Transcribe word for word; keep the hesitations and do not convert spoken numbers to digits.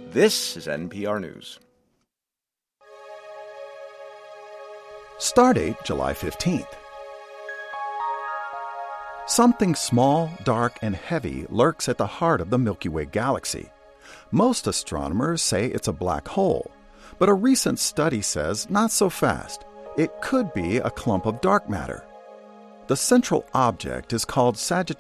This is N P R News. Stardate July fifteenth. Something small, dark, and heavy lurks at the heart of the Milky Way galaxy. Most astronomers say it's a black hole, but a recent study says not so fast. It could be a clump of dark matter. The central object is called Sagittarius